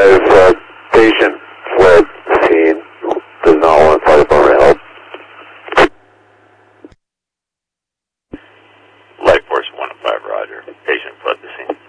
105, patient fled the scene, does not want fire department help. Light Force 105, roger. Patient fled the scene.